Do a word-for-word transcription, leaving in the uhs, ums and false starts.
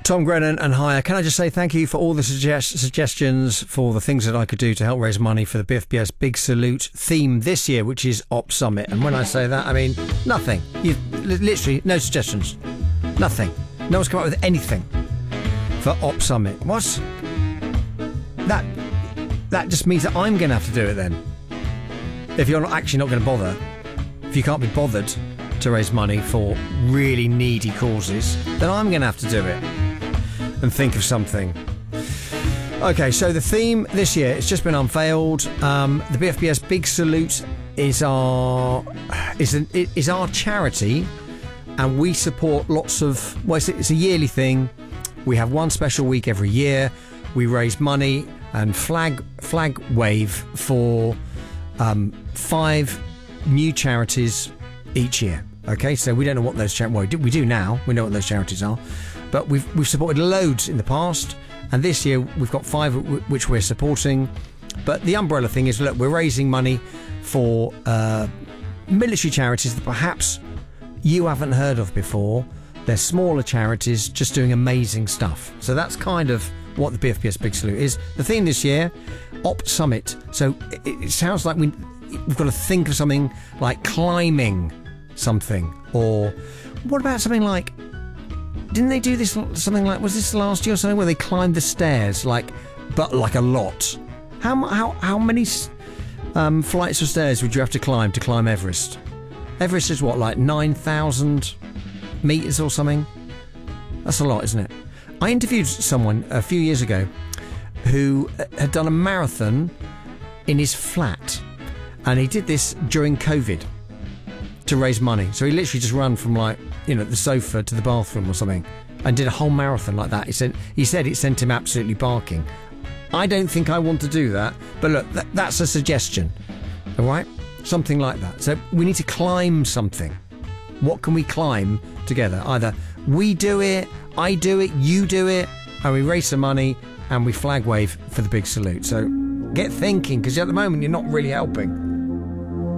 Tom Grennan and Hire. Can I just say thank you for all the suggest- suggestions for the things that I could do to help raise money for the B F B S Big Salute theme this year, which is Op Summit. And when I say that, I mean nothing. You've literally no suggestions. Nothing. No one's come up with anything for Op Summit. What? That that just means that I'm going to have to do it then. If you're not actually not going to bother, if you can't be bothered to raise money for really needy causes, then I'm going to have to do it and think of something. Okay, so the theme this year, it's just been unveiled. Um, the B F B S Big Salute is our is an, is our charity, and we support lots of. Well, it's, it's a yearly thing. We have one special week every year. We raise money and flag flag wave for um, five new charities each year. Okay, so we don't know what those charities. Well, we do, we do now. We know what those charities are, but we've we've supported loads in the past, and this year we've got five w- which we're supporting. But the umbrella thing is, look, we're raising money for uh, military charities that perhaps you haven't heard of before. They're smaller charities just doing amazing stuff. So that's kind of what the B F B S Big Salute is. The theme this year, Op Summit. So it, it sounds like we, we've got to think of something like climbing something, or what about something like, didn't they do this something like, was this last year or something where they climbed the stairs, like, but like a lot? How how how many um, flights of stairs would you have to climb to climb Everest? Everest is what, like nine thousand metres or something? That's a lot, isn't it? I interviewed someone a few years ago who had done a marathon in his flat, and he did this during COVID to raise money. So he literally just ran from, like, you know, the sofa to the bathroom or something and did a whole marathon like that. He said he said it sent him absolutely barking. I don't think I want to do that, but look, th- that's a suggestion. All right? Something like that. So we need to climb something. What can we climb together? Either we do it, I do it, you do it, and we raise some money and we flag wave for the Big Salute. So get thinking, because at the moment you're not really helping.